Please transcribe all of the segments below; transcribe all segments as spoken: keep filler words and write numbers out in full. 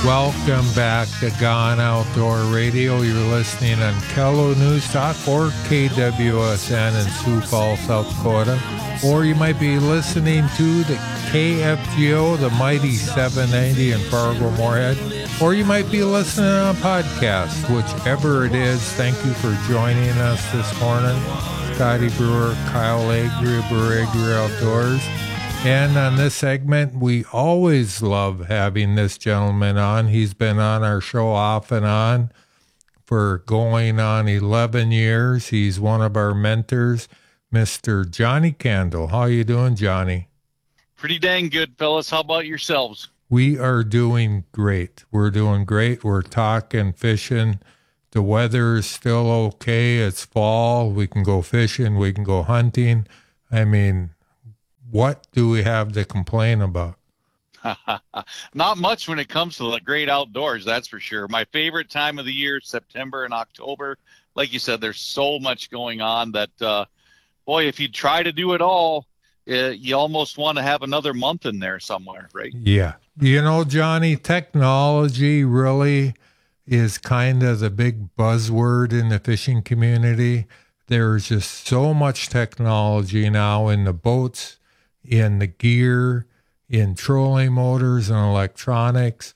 Welcome back to Gone Outdoor Radio. You're listening on Kello News Talk or K W S N in Sioux Falls, South Dakota. Or you might be listening to the K F G O, the mighty seven ninety in Fargo Moorhead. Or you might be listening on a podcast. Whichever it is, thank you for joining us this morning. Scotty Brewer, Kyle Agri, Brewer Agri Outdoors. And on this segment, we always love having this gentleman on. He's been on our show off and on for going on eleven years. He's one of our mentors, Mister Johnny Candle. How you doing, Johnny? Pretty dang good, fellas. How about yourselves? We are doing great. We're doing great. We're talking fishing. The weather is still okay. It's fall. We can go fishing. We can go hunting. I mean, what do we have to complain about? Not much when it comes to the great outdoors, that's for sure. My favorite time of the year, September and October. Like you said, there's so much going on that, uh, boy, if you try to do it all, uh, you almost want to have another month in there somewhere, right? Yeah. You know, Johnny, technology really is kind of the big buzzword in the fishing community. There's just so much technology now in the boats, in the gear, in trolling motors and electronics,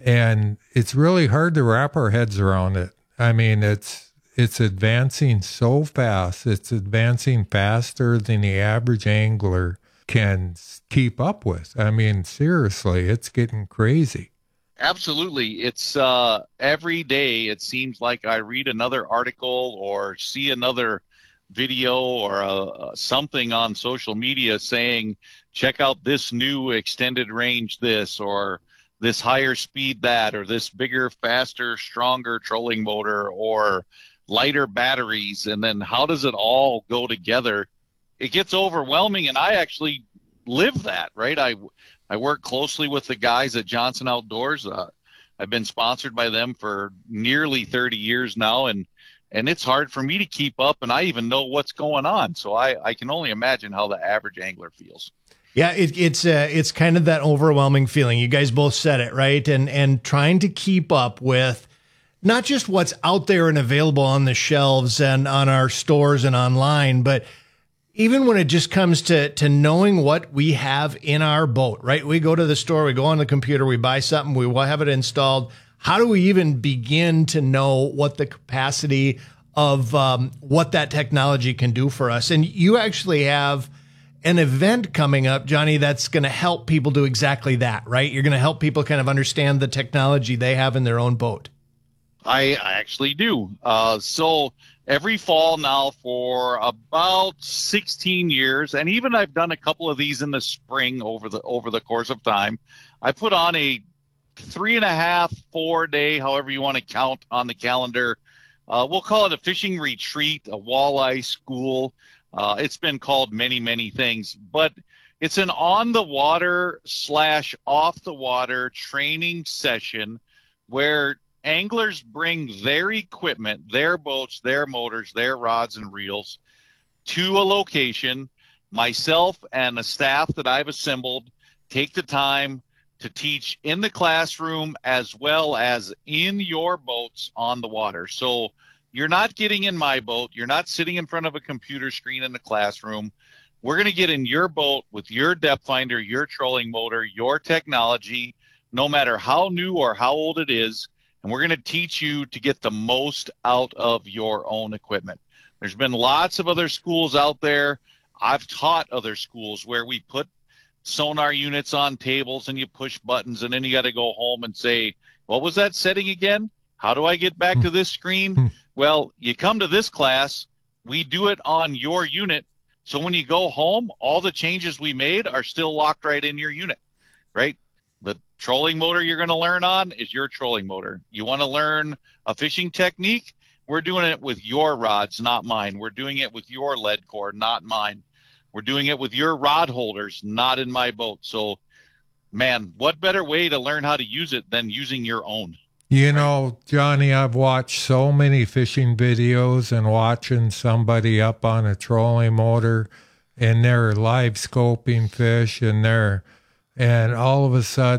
and it's really hard to wrap our heads around it. I mean, it's it's advancing so fast. It's advancing faster than the average angler can keep up with. I mean, seriously, it's getting crazy. Absolutely. It's uh, every day it seems like I read another article or see another video or uh, something on social media saying, check out this new extended range this, or this higher speed that, or this bigger, faster, stronger trolling motor, or lighter batteries. And then how does it all go together? It gets overwhelming, and I actually live that, right? I, I work closely with the guys at Johnson Outdoors. Uh, I've been sponsored by them for nearly thirty years now, and And it's hard for me to keep up, and I even know what's going on. So I, I can only imagine how the average angler feels. Yeah, it, it's uh, it's kind of that overwhelming feeling. You guys both said it, right? And and trying to keep up with not just what's out there and available on the shelves and on our stores and online, but even when it just comes to to knowing what we have in our boat, right? We go to the store, we go on the computer, we buy something, we will have it installed. How do we even begin to know what the capacity of um, what that technology can do for us? And you actually have an event coming up, Johnny, that's going to help people do exactly that, right? You're going to help people kind of understand the technology they have in their own boat. I, I actually do. Uh, so every fall now for about sixteen years, and even I've done a couple of these in the spring over the over the course of time, I put on a three and a half, four day, however you want to count on the calendar. Uh, we'll call it a fishing retreat, a walleye school. Uh, it's been called many, many things, but it's an on the water slash off the water training session where anglers bring their equipment, their boats, their motors, their rods and reels to a location. Myself and the staff that I've assembled take the time to teach in the classroom as well as in your boats on the water. So you're not getting in my boat. You're not sitting in front of a computer screen in the classroom. We're going to get in your boat with your depth finder, your trolling motor, your technology, no matter how new or how old it is. And we're going to teach you to get the most out of your own equipment. There's been lots of other schools out there. I've taught other schools where we put sonar units on tables and you push buttons, and then you got to go home and say, what was that setting again? How do I get back to this screen? Well, you come to this class, we do it on your unit. So when you go home, all the changes we made are still locked right in your unit, right? The trolling motor you're going to learn on is your trolling motor. You want to learn a fishing technique? We're doing it with your rods, not mine. We're doing it with your lead core, not mine. We're doing it with your rod holders, not in my boat. So, man, what better way to learn how to use it than using your own? You know, Johnny, I've watched so many fishing videos and watching somebody up on a trolling motor and they're live scoping fish and they're, and all of a sudden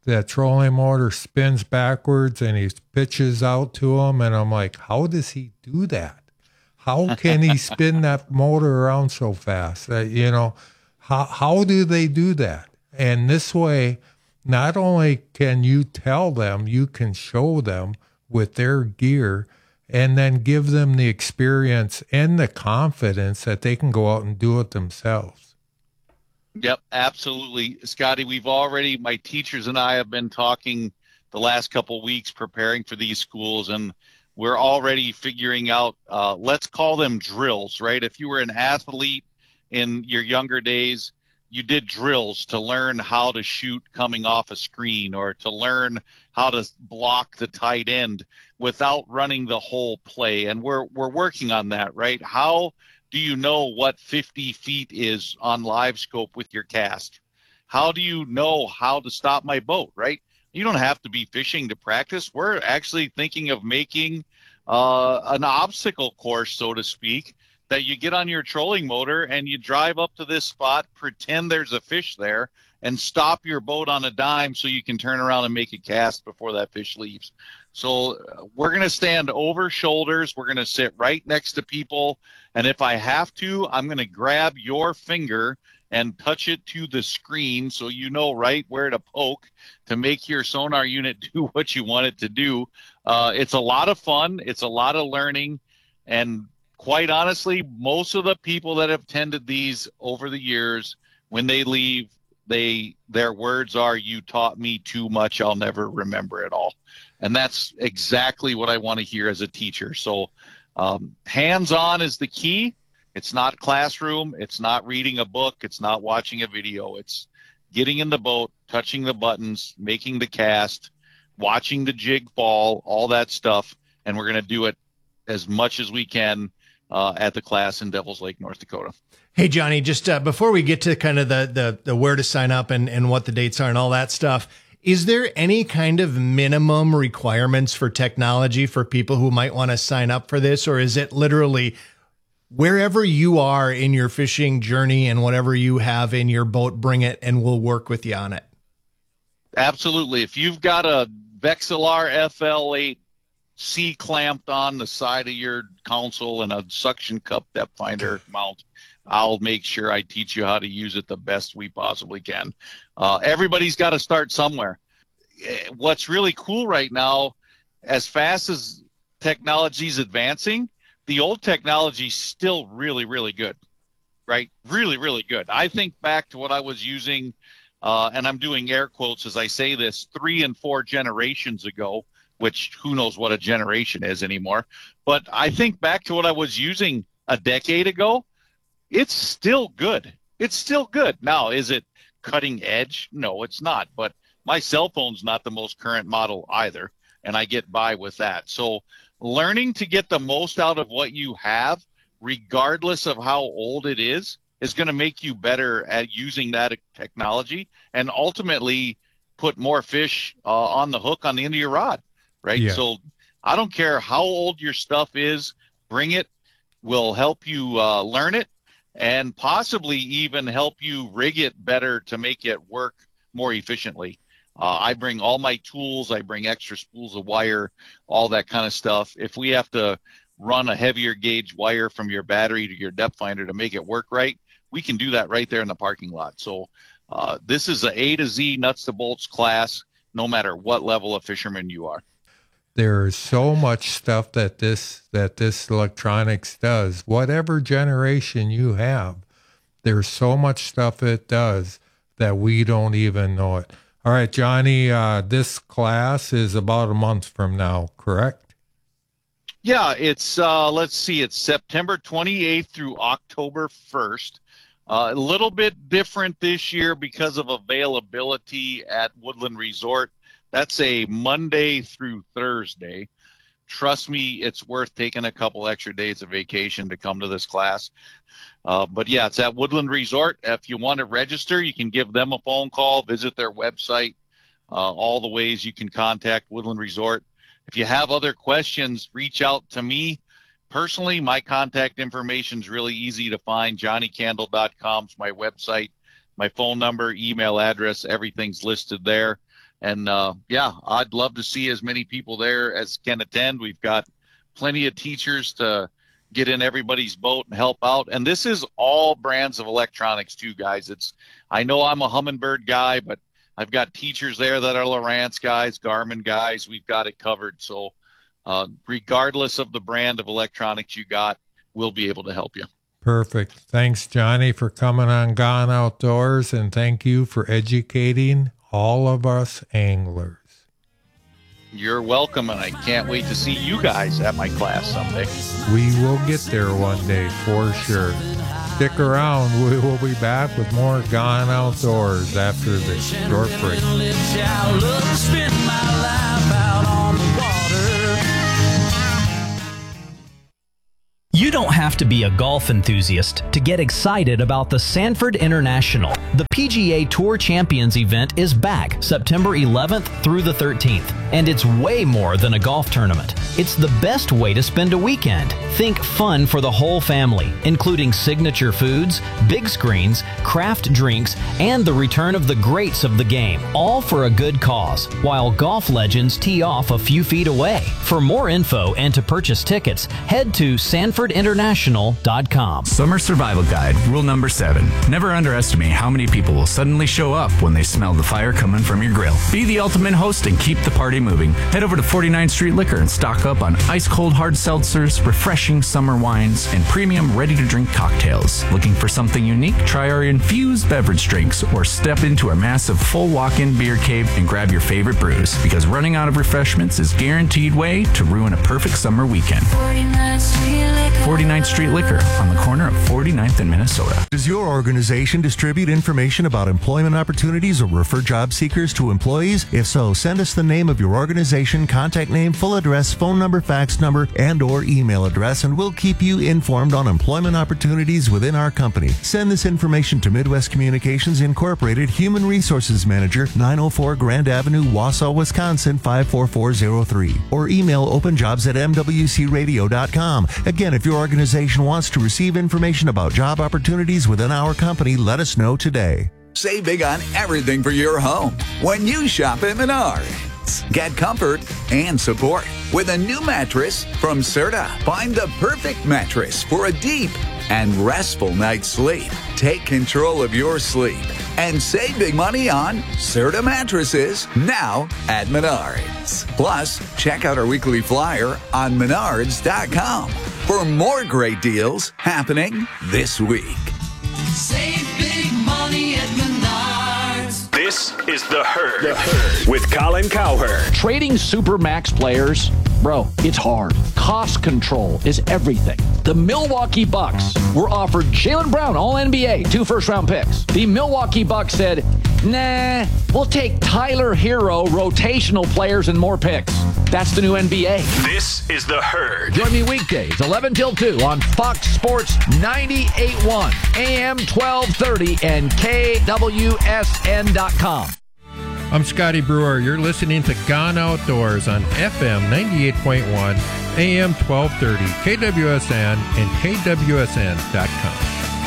the trolling motor spins backwards and he pitches out to him. And I'm like, how does he do that? How can he spin that motor around so fast? Uh, you know, how, how do they do that? And this way, not only can you tell them, you can show them with their gear and then give them the experience and the confidence that they can go out and do it themselves. Yep, absolutely. Scotty, we've already, my teachers and I have been talking the last couple of weeks preparing for these schools, and we're already figuring out, uh, let's call them drills, right? If you were an athlete in your younger days, you did drills to learn how to shoot coming off a screen or to learn how to block the tight end without running the whole play. And we're we're working on that, right? How do you know what fifty feet is on live scope with your cast? How do you know how to stop my boat, right? You don't have to be fishing to practice. We're actually thinking of making uh, an obstacle course, so to speak, that you get on your trolling motor and you drive up to this spot, pretend there's a fish there, and stop your boat on a dime so you can turn around and make a cast before that fish leaves. So uh, we're going to stand over shoulders. We're going to sit right next to people. And if I have to, I'm going to grab your finger and touch it to the screen so you know right where to poke to make your sonar unit do what you want it to do. Uh, it's a lot of fun. It's a lot of learning. And quite honestly, most of the people that have attended these over the years, when they leave, they their words are, "You taught me too much. I'll never remember it all." And that's exactly what I want to hear as a teacher. So um, hands-on is the key. It's not classroom. It's not reading a book. It's not watching a video. It's getting in the boat, touching the buttons, making the cast, watching the jig fall, all that stuff. And we're going to do it as much as we can uh, at the class in Devils Lake, North Dakota. Hey, Johnny, just uh, before we get to kind of the, the, the where to sign up and, and what the dates are and all that stuff, is there any kind of minimum requirements for technology for people who might want to sign up for this? Or is it literally wherever you are in your fishing journey and whatever you have in your boat, bring it and we'll work with you on it? Absolutely. If you've got a Vexilar F L eight C clamped on the side of your console and a suction cup depth finder mount, I'll make sure I teach you how to use it the best we possibly can. Uh, everybody's got to start somewhere. What's really cool right now, as fast as technology's advancing, the old technology's still really, really good, right? Really, really good. I think back to what I was using, uh, and I'm doing air quotes as I say this, three and four generations ago, which who knows what a generation is anymore. But I think back to what I was using a decade ago. It's still good. It's still good. Now, is it cutting edge? No, it's not. But my cell phone's not the most current model either, and I get by with that. So learning to get the most out of what you have, regardless of how old it is, is going to make you better at using that technology and ultimately put more fish uh, on the hook on the end of your rod, right? Yeah. So I don't care how old your stuff is, bring it. We'll help you uh, learn it, and possibly even help you rig it better to make it work more efficiently. Uh, I bring all my tools. I bring extra spools of wire, all that kind of stuff. If we have to run a heavier gauge wire from your battery to your depth finder to make it work right, we can do that right there in the parking lot. So uh, this is a A to Z nuts to bolts class, no matter what level of fisherman you are. There's so much stuff that this that this electronics does. Whatever generation you have, there's so much stuff it does that we don't even know it. All right, Johnny, uh, this class is about a month from now, correct? Yeah, it's, uh, let's see, it's September twenty-eighth through October first. Uh, a little bit different this year because of availability at Woodland Resort. That's a Monday through Thursday. Trust me, it's worth taking a couple extra days of vacation to come to this class. Uh, but yeah, it's at Woodland Resort. If you want to register, you can give them a phone call, visit their website, uh, all the ways you can contact Woodland Resort. If you have other questions, reach out to me. Personally, my contact information is really easy to find. johnny candle dot com is my website. My phone number, email address, everything's listed there. And, uh, yeah, I'd love to see as many people there as can attend. We've got plenty of teachers to get in everybody's boat and help out. And this is all brands of electronics too, guys. It's, I know I'm a Humminbird guy, but I've got teachers there that are Lowrance guys, Garmin guys. We've got it covered. So uh, regardless of the brand of electronics you got, we'll be able to help you. Perfect. Thanks, Johnny, for coming on Gone Outdoors, and thank you for educating all of us anglers. You're welcome, and I can't wait to see you guys at my class someday. We will get there one day for sure. Stick around. We will be back with more Gone Outdoors after this short break. You don't have to be a golf enthusiast to get excited about the Sanford International. The P G A Tour Champions event is back September eleventh through the thirteenth, and it's way more than a golf tournament. It's the best way to spend a weekend. Think fun for the whole family, including signature foods, big screens, craft drinks, and the return of the greats of the game, all for a good cause, while golf legends tee off a few feet away. For more info and to purchase tickets, head to sanford international dot com. Summer Survival Guide, rule number seven. Never underestimate how many people will suddenly show up when they smell the fire coming from your grill. Be the ultimate host and keep the party moving. Head over to forty-ninth Street Liquor and stock up on ice-cold hard seltzers, refreshing summer wines, and premium ready-to-drink cocktails. Looking for something unique? Try our infused beverage drinks or step into our massive full walk-in beer cave and grab your favorite brews, because running out of refreshments is guaranteed way to ruin a perfect summer weekend. forty-ninth Street Liquor on the corner of forty-ninth and Minnesota. Does your organization distribute information about employment opportunities or refer job seekers to employees? If so, send us the name of your organization, contact name, full address, phone number, fax number, and or email address, and we'll keep you informed on employment opportunities within our company. Send this information to Midwest Communications Incorporated, Human Resources Manager, nine oh four Grand Avenue, Wausau, Wisconsin, five four four zero three, or email openjobs at m w c radio dot com. Again, if your organization wants to receive information about job opportunities within our company, let us know today. Save big on everything for your home when you shop at Menards. Get comfort and support with a new mattress from Serta. Find the perfect mattress for a deep and restful night's sleep. Take control of your sleep and save big money on Serta mattresses now at Menards. Plus, check out our weekly flyer on menards dot com for more great deals happening this week. Save big money at Menards. This is The Herd, the Herd. with Colin Cowherd. Trading Supermax players, bro, it's hard. Cost control is everything. The Milwaukee Bucks were offered Jaylen Brown, All N B A, two first-round picks. The Milwaukee Bucks said, nah, we'll take Tyler Hero, rotational players, and more picks. That's the new N B A. This is The Herd. Join me weekdays, eleven till two on Fox Sports ninety-eight point one, A M twelve thirty, and K W S N dot com. I'm Scotty Brewer. You're listening to Gone Outdoors on F M ninety-eight point one, A M twelve thirty, K W S N, and K W S N dot com.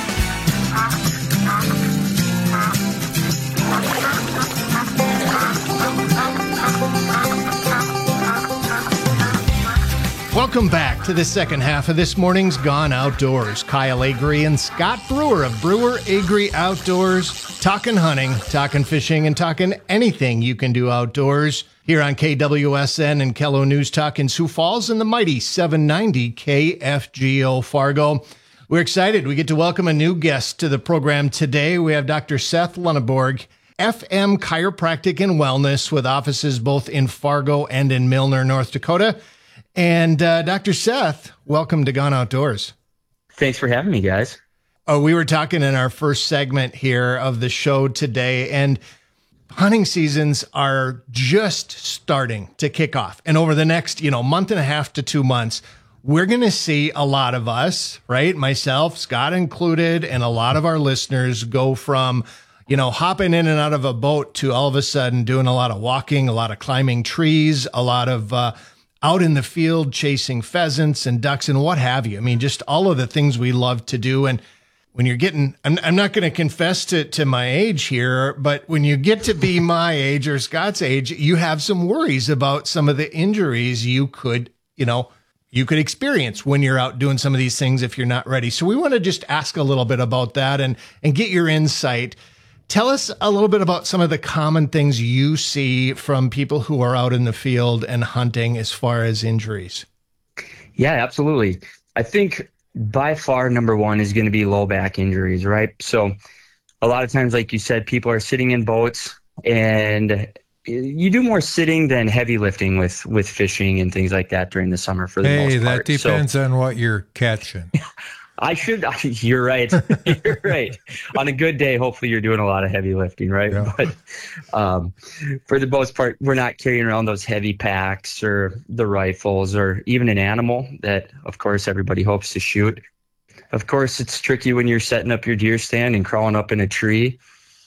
Welcome back to the second half of this morning's Gone Outdoors. Kyle Agri and Scott Brewer of Brewer Agri Outdoors, talking hunting, talking fishing, and talking anything you can do outdoors here on K W S N and Kello News Talk in Sioux Falls and the mighty seven ninety K F G O Fargo. We're excited. We get to welcome a new guest to the program today. We have Doctor Seth Lunneborg, F M Chiropractic and Wellness, with offices both in Fargo and in Milner, North Dakota. And uh, Doctor Seth, welcome to Gone Outdoors. Thanks for having me, guys. Oh, we were talking in our first segment here of the show today, and hunting seasons are just starting to kick off. And over the next, you know, month and a half to two months, we're going to see a lot of us, right? Myself, Scott included, and a lot of our listeners go from, you know, hopping in and out of a boat to all of a sudden doing a lot of walking, a lot of climbing trees, a lot of uh, out in the field chasing pheasants and ducks and what have you. I mean, just all of the things we love to do. And when you're getting, I'm, I'm not going to confess to, to my age here, but when you get to be my age or Scott's age, you have some worries about some of the injuries you could, you know, you could experience when you're out doing some of these things if you're not ready. So we want to just ask a little bit about that and, and get your insight. Tell us a little bit about some of the common things you see from people who are out in the field and hunting as far as injuries. Yeah, absolutely. I think by far number one is going to be low back injuries, right? So a lot of times, like you said, people are sitting in boats, and you do more sitting than heavy lifting with, with fishing and things like that during the summer for the hey, most part. Hey, that depends so, on what you're catching. I should, you're right. You're right. On a good day, hopefully you're doing a lot of heavy lifting, right? Yeah. But um, for the most part, we're not carrying around those heavy packs or the rifles or even an animal that, of course, everybody hopes to shoot. Of course, it's tricky when you're setting up your deer stand and crawling up in a tree.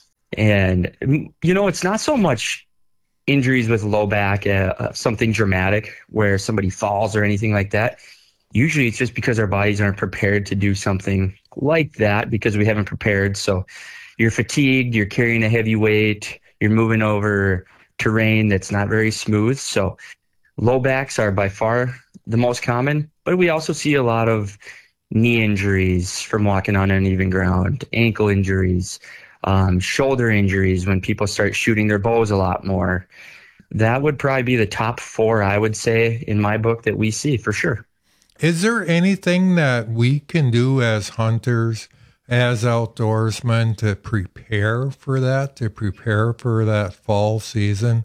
And, you know, it's not so much injuries with low back, uh, something dramatic where somebody falls or anything like that. Usually it's just because our bodies aren't prepared to do something like that because we haven't prepared. So you're fatigued, you're carrying a heavy weight, you're moving over terrain that's not very smooth. So low backs are by far the most common, but we also see a lot of knee injuries from walking on uneven ground, ankle injuries, um, shoulder injuries when people start shooting their bows a lot more. That would probably be the top four, I would say, in my book that we see for sure. Is there anything that we can do as hunters, as outdoorsmen, to prepare for that, to prepare for that fall season?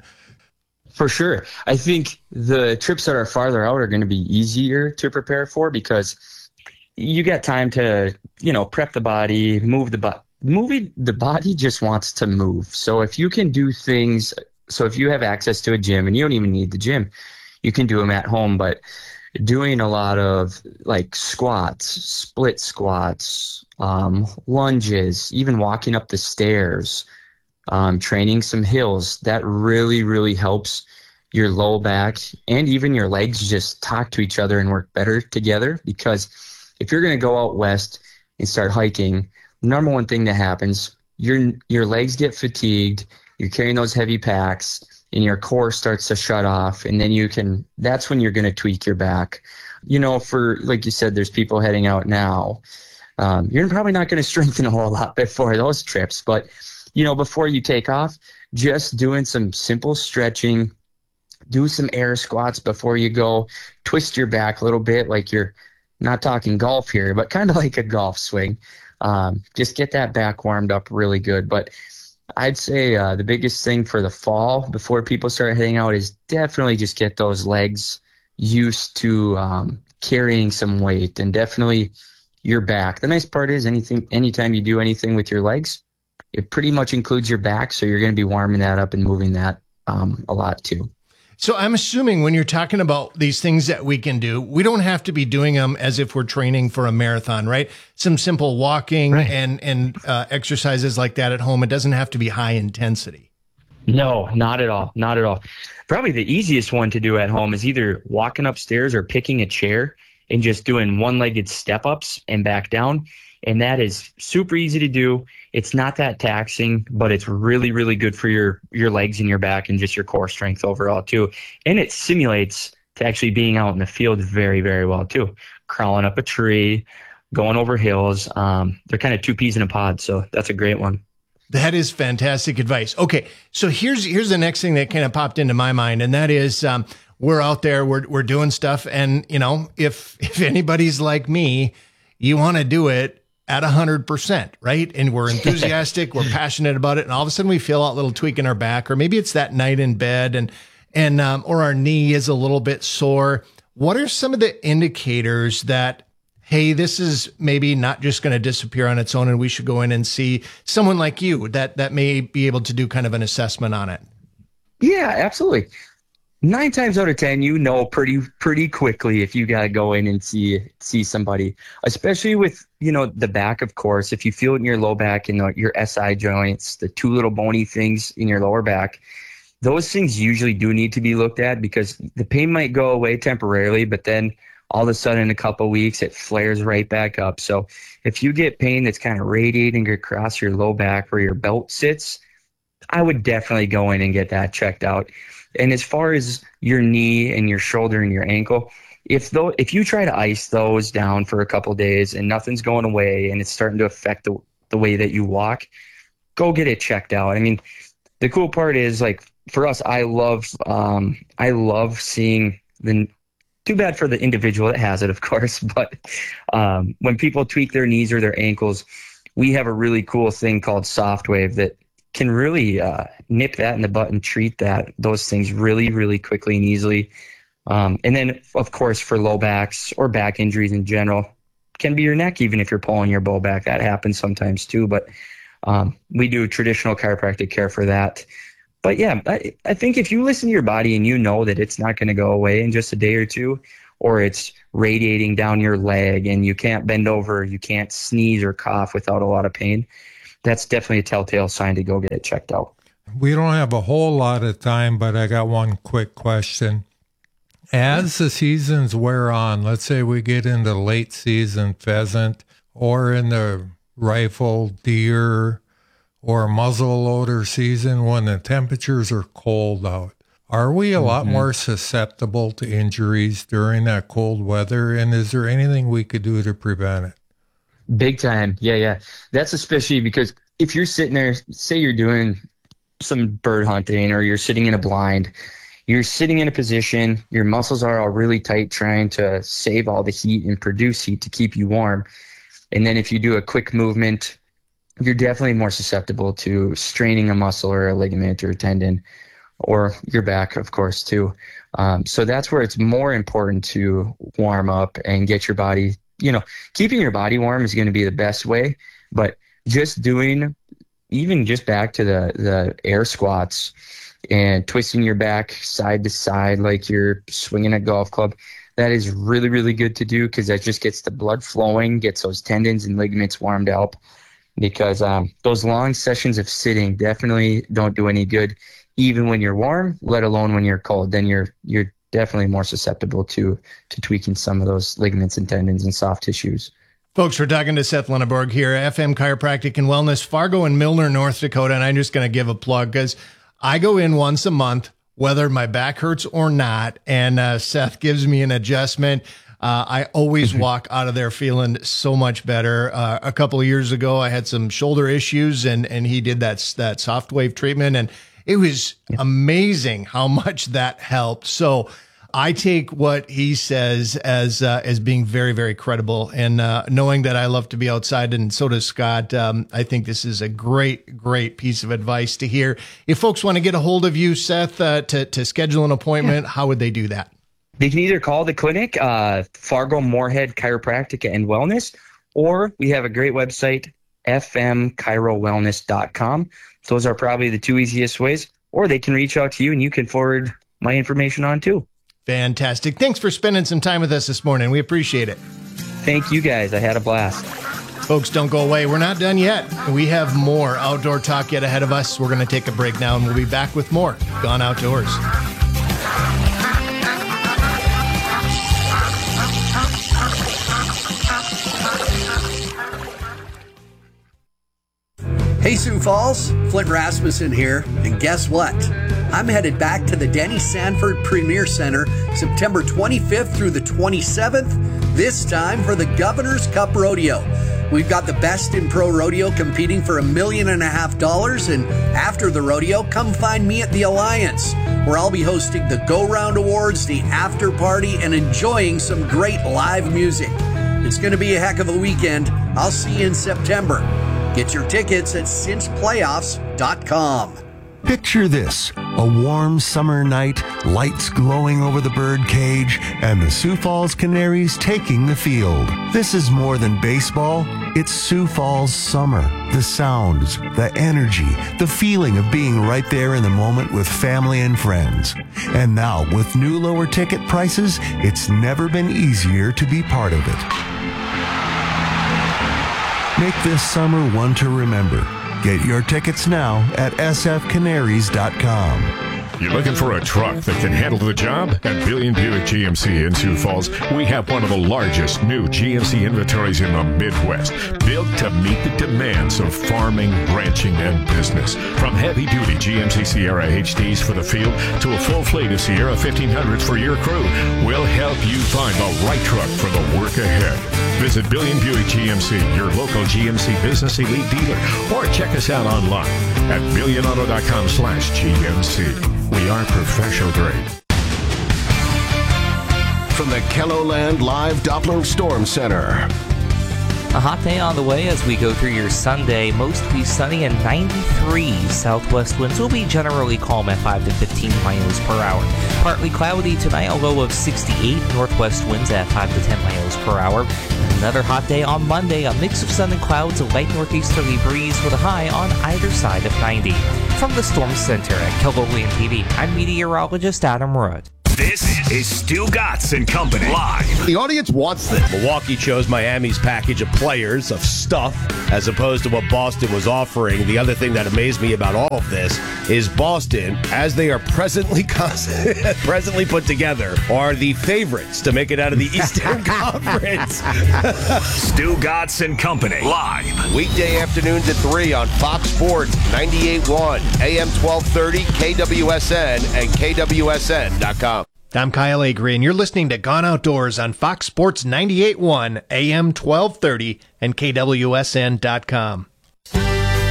For sure. I think the trips that are farther out are going to be easier to prepare for because you got time to, you know, prep the body, move the body. Moving the body just wants to move. So if you can do things, so if you have access to a gym and you don't even need the gym, you can do them at home, but doing a lot of like squats, split squats, um, lunges, even walking up the stairs, um, training some hills, that really, really helps your low back and even your legs just talk to each other and work better together. Because if you're going to go out west and start hiking, the number one thing that happens, your your legs get fatigued, you're carrying those heavy packs, and your core starts to shut off, and then you can, that's when you're going to tweak your back. You know, for, like you said, there's people heading out now. Um, you're probably not going to strengthen a whole lot before those trips, but, you know, before you take off, just doing some simple stretching, do some air squats before you go, twist your back a little bit, like you're not talking golf here, but kind of like a golf swing. Um, just get that back warmed up really good. But I'd say uh, the biggest thing for the fall before people start heading out is definitely just get those legs used to um, carrying some weight, and definitely your back. The nice part is anything, anytime you do anything with your legs, it pretty much includes your back. So you're going to be warming that up and moving that um, a lot too. So I'm assuming when you're talking about these things that we can do, we don't have to be doing them as if we're training for a marathon, right? Some simple walking right. and, and uh, exercises like that at home. It doesn't have to be high intensity. No, not at all. Not at all. Probably the easiest one to do at home is either walking upstairs or picking a chair and just doing one-legged step-ups and back down. And that is super easy to do. It's not that taxing, but it's really, really good for your, your legs and your back and just your core strength overall too. And it simulates to actually being out in the field very, very well too. Crawling up a tree, going over hills. Um, they're kind of two peas in a pod. So that's a great one. That is fantastic advice. Okay. So here's, here's the next thing that kind of popped into my mind. And that is, um, we're out there, we're, we're doing stuff. And you know, if, if anybody's like me, you want to do it at a hundred percent, right? And we're enthusiastic, we're passionate about it. And all of a sudden we feel a little tweak in our back, or maybe it's that night in bed and, and, um, or our knee is a little bit sore. What are some of the indicators that, hey, this is maybe not just going to disappear on its own and we should go in and see someone like you that, that may be able to do kind of an assessment on it? Yeah, absolutely. Nine times out of ten, you know pretty pretty quickly if you got to go in and see see somebody, especially with, you know, the back, of course. If you feel it in your low back and your S I joints, the two little bony things in your lower back, those things usually do need to be looked at because the pain might go away temporarily, but then all of a sudden in a couple of weeks, it flares right back up. So if you get pain that's kind of radiating across your low back where your belt sits, I would definitely go in and get that checked out. And as far as your knee and your shoulder and your ankle, if though if you try to ice those down for a couple of days and nothing's going away and it's starting to affect the, the way that you walk, go get it checked out. I mean, the cool part is, like, for us, I love um, I love seeing the. Too bad for the individual that has it, of course, but um, when people tweak their knees or their ankles, we have a really cool thing called SoftWave that can really uh, nip that in the butt and treat that those things really, really quickly and easily. Um, and then, of course, for low backs or back injuries in general, can be your neck, even if you're pulling your bow back. That happens sometimes too, but um, we do traditional chiropractic care for that. But yeah, I, I think if you listen to your body and you know that it's not going to go away in just a day or two, or it's radiating down your leg and you can't bend over, you can't sneeze or cough without a lot of pain, that's definitely a telltale sign to go get it checked out. We don't have a whole lot of time, but I got one quick question. As the seasons wear on, let's say we get into late season pheasant or in the rifle, deer, or muzzleloader season when the temperatures are cold out, are we a mm-hmm. lot more susceptible to injuries during that cold weather? And is there anything we could do to prevent it? Big time. Yeah, yeah. That's especially because if you're sitting there, say you're doing some bird hunting or you're sitting in a blind, you're sitting in a position, your muscles are all really tight trying to save all the heat and produce heat to keep you warm. And then if you do a quick movement, you're definitely more susceptible to straining a muscle or a ligament or a tendon, or your back, of course, too. Um, so that's where it's more important to warm up and get your body, you know, keeping your body warm is going to be the best way, but just doing, even just back to the, the air squats and twisting your back side to side like you're swinging a golf club, that is really, really good to do because that just gets the blood flowing, gets those tendons and ligaments warmed up. Because um, those long sessions of sitting definitely don't do any good, even when you're warm, let alone when you're cold. Then you're you're definitely more susceptible to to tweaking some of those ligaments and tendons and soft tissues. Folks, we're talking to Seth Lunneborg here, F M Chiropractic and Wellness, Fargo and Milner, North Dakota. And I'm just going to give a plug because I go in once a month, whether my back hurts or not, and uh, Seth gives me an adjustment. Uh, I always walk out of there feeling so much better. Uh, a couple of years ago, I had some shoulder issues, and and he did that that SoftWave treatment, and it was amazing how much that helped. So I take what he says as uh, as being very, very credible, and uh, knowing that I love to be outside, and so does Scott. Um, I think this is a great, great piece of advice to hear. If folks want to get a hold of you, Seth, uh, to to schedule an appointment, yeah. how would they do that? They can either call the clinic, uh, Fargo Moorhead Chiropractic and Wellness, or we have a great website, f m chiro wellness dot com. Those are probably the two easiest ways, or they can reach out to you and you can forward my information on too. Fantastic. Thanks for spending some time with us this morning. We appreciate it. Thank you guys. I had a blast. Folks, don't go away. We're not done yet. We have more outdoor talk yet ahead of us. We're going to take a break now and we'll be back with more Gone Outdoors. Hey Sioux Falls, Flint Rasmussen here, and guess what? I'm headed back to the Denny Sanford Premier Center September twenty-fifth through the twenty-seventh, this time for the Governor's Cup Rodeo. We've got the best in pro rodeo competing for a million and a half dollars, and after the rodeo, come find me at the Alliance, where I'll be hosting the Go Round Awards, the after party, and enjoying some great live music. It's going to be a heck of a weekend. I'll see you in September. Get your tickets at cinch playoffs dot com. Picture this, a warm summer night, lights glowing over the bird cage, and the Sioux Falls Canaries taking the field. This is more than baseball, it's Sioux Falls summer. The sounds, the energy, the feeling of being right there in the moment with family and friends. And now, with new lower ticket prices, it's never been easier to be part of it. Make this summer one to remember. Get your tickets now at s f canaries dot com. You looking for a truck that can handle the job? At Billion Buick G M C in Sioux Falls, we have one of the largest new G M C inventories in the Midwest, built to meet the demands of farming, ranching, and business. From heavy-duty G M C Sierra H Ds for the field to a full fleet of Sierra fifteen hundreds for your crew, we'll help you find the right truck for the work ahead. Visit Billion Buick G M C, your local G M C Business Elite dealer, or check us out online at billion auto dot com slash G M C. We are professional grade. From the KELOLAND Live Doppler Storm Center. A hot day on the way as we go through your Sunday. Mostly sunny and ninety-three. Southwest winds will be generally calm at five to fifteen miles per hour. Partly cloudy tonight, a low of sixty-eight. Northwest winds at five to ten miles per hour. And another hot day on Monday. A mix of sun and clouds, a light northeasterly breeze with a high on either side of ninety. From the Storm Center at KELOLAND T V, I'm meteorologist Adam Root. This is Stu Gatz and Company live. The audience wants this. Milwaukee chose Miami's package of players, of stuff, as opposed to what Boston was offering. The other thing that amazed me about all of this is Boston, as they are presently presently put together, are the favorites to make it out of the Eastern Conference. Stu Gatz and Company live. Weekday afternoons at three on Fox Sports ninety-eight point one, A M twelve thirty, K W S N, and K W S N dot com. I'm Kyle Agri, and you're listening to Gone Outdoors on Fox Sports ninety-eight point one, A M twelve thirty, and K W S N dot com.